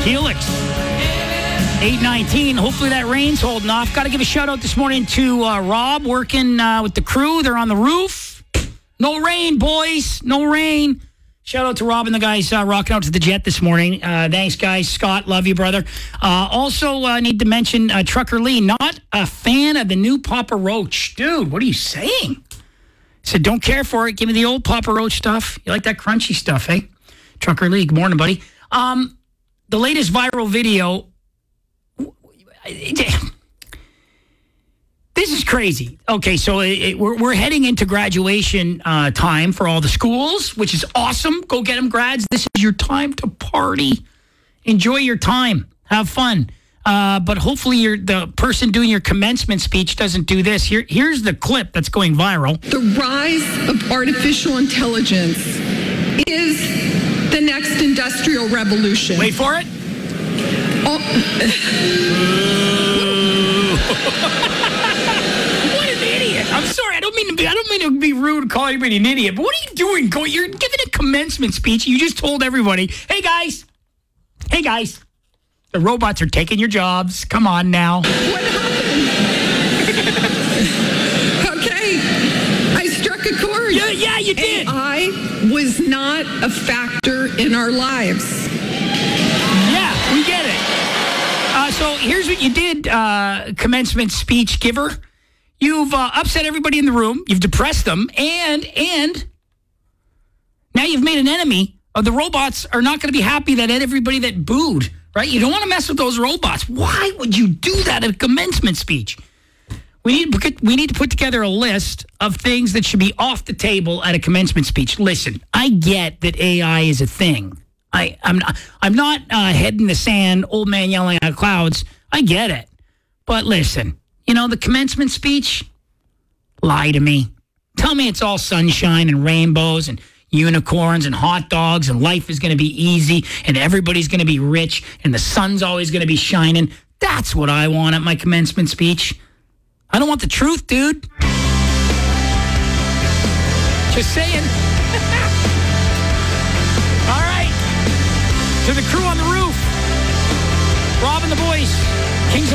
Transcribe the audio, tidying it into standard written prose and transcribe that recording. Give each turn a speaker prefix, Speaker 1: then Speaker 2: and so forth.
Speaker 1: Helix. 8:19. Hopefully that rain's holding off. Got to give a shout out this morning to Rob working with the crew. They're on the roof. No rain, boys. No rain. Shout out to Rob and the guys rocking out to the jet this morning. Thanks, guys. Scott, love you, brother. Also, need to mention Trucker Lee, not a fan of the new Papa Roach. Dude, what are you saying? Said, don't care for it. Give me the old Papa Roach stuff. You like that crunchy stuff, eh? Trucker Lee, good morning, buddy. The latest viral video. This is crazy. Okay, so we're heading into graduation time for all the schools, which is awesome. Go get them, grads. This is your time to party. Enjoy your time. Have fun. But hopefully the person doing your commencement speech doesn't do this. Here's the clip that's going viral.
Speaker 2: The rise of artificial intelligence is the next industrial revolution.
Speaker 1: Wait for it.
Speaker 2: Oh.
Speaker 1: What an idiot. I'm sorry. I don't mean to be rude, call anybody an idiot, but what are you doing? You're giving a commencement speech. You just told everybody, hey guys, the robots are taking your jobs. Come on now.
Speaker 2: What happened? Okay, I struck a chord.
Speaker 1: Yeah, you did.
Speaker 2: AI was not a factor in our lives.
Speaker 1: Yeah, we get it. So here's what you did, commencement speech giver. You've upset everybody in the room. You've depressed them. And now you've made an enemy. The robots are not going to be happy that everybody that booed, right? You don't want to mess with those robots. Why would you do that at a commencement speech? We need to put together a list of things that should be off the table at a commencement speech. Listen, I get that AI is a thing. I'm not head in the sand, old man yelling at clouds. I get it. But listen, the commencement speech, lie to me. Tell me it's all sunshine and rainbows and unicorns and hot dogs and life is going to be easy and everybody's going to be rich and the sun's always going to be shining. That's what I want at my commencement speech. I don't want the truth, dude. Just saying. All right. To the crew on the roof, Rob and the boys, Kings of